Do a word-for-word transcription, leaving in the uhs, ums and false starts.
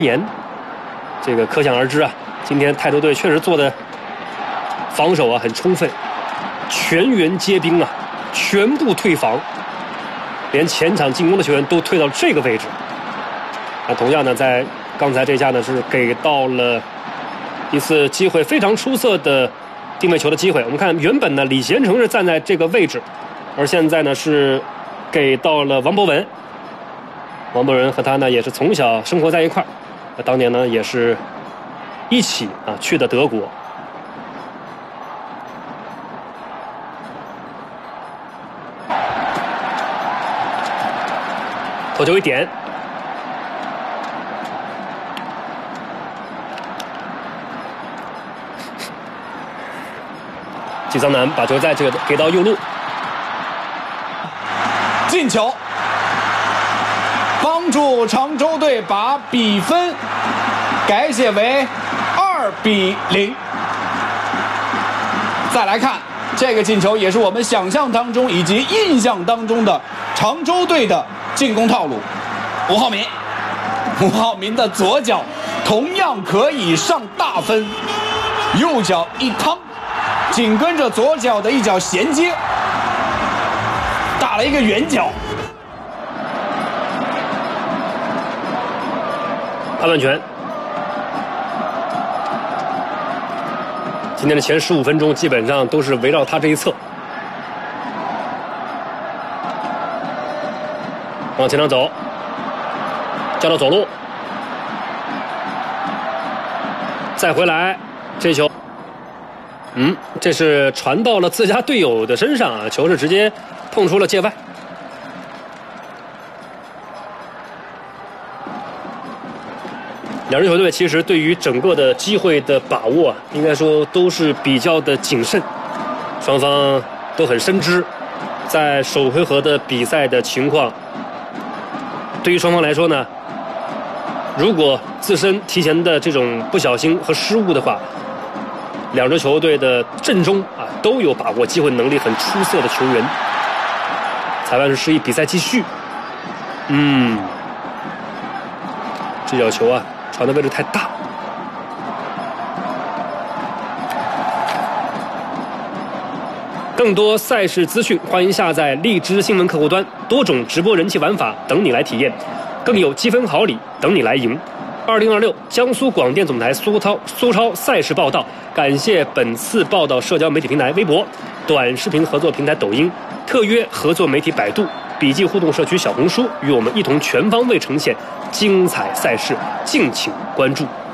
年，这个可想而知啊。今天泰州队确实做的防守啊很充分，全员皆兵啊，全部退防，连前场进攻的球员都退到这个位置。那同样呢，在刚才这下呢是给到了一次机会非常出色的定位球的机会。我们看原本呢李贤成是站在这个位置，而现在呢是给到了王博文。王博文和他呢也是从小生活在一块儿，当年呢也是一起啊去的德国。头球一点。季桑南把球在这个给到右路， 进球，帮助常州队把比分改写为二比零。再来看这个进球，也是我们想象当中以及印象当中的常州队的进攻套路。吴浩民，吴浩民的左脚同样可以上大分，右脚一趟。紧跟着左脚的一脚衔接，打了一个圆角。 判断权。今天的前十五分钟基本上都是围绕他这一侧。往前场走，交到左路，再回来，这球。嗯，这是传到了自家队友的身上啊，球是直接碰出了界外。两支球队其实对于整个的机会的把握啊，应该说都是比较的谨慎，双方都很深知，在首回合的比赛的情况，对于双方来说呢，如果自身提前的这种不小心和失误的话，两支球队的阵中啊都有把握机会能力很出色的球员。裁判是示意比赛继续。嗯，这脚球啊传的位置太大。更多赛事资讯，欢迎下载荔枝新闻客户端，多种直播人气玩法等你来体验，更有积分好礼等你来赢。二零二六江苏广电总台苏超苏超赛事报道，感谢本次报道社交媒体平台微博、短视频合作平台抖音、特约合作媒体百度、笔记互动社区小红书，与我们一同全方位呈现精彩赛事，敬请关注。